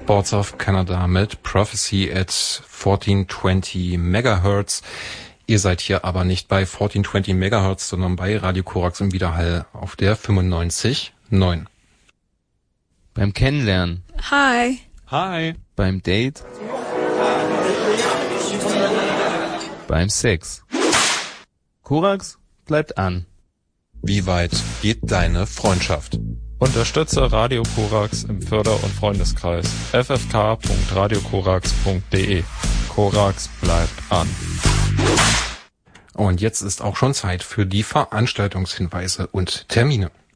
Boards of Canada mit Prophecy at 1420 MHz. Ihr seid hier aber nicht bei 1420 MHz, sondern bei Radio Korax im Widerhall auf der 95.9. Beim Kennenlernen. Hi. Hi. Beim Date. Beim Sex. Korax bleibt an. Wie weit geht deine Freundschaft? Unterstütze Radio Korax im Förder- und Freundeskreis. ffk.radiokorax.de. Korax bleibt an. Und jetzt ist auch schon Zeit für die Veranstaltungshinweise und Termine.